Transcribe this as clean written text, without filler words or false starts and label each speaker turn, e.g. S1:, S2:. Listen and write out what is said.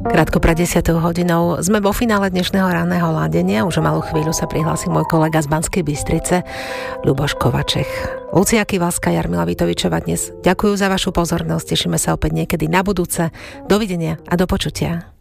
S1: Krátko pred 10. hodinou sme vo finále dnešného ranného ladenia. Už o malú chvíľu sa prihlási môj kolega z Banskej Bystrice, Ľuboš Kovačech. Lucia Kivalská, Jarmila Vitovičová dnes ďakujú za vašu pozornosť. Tešíme sa opäť niekedy na budúce. Dovidenia a do počutia.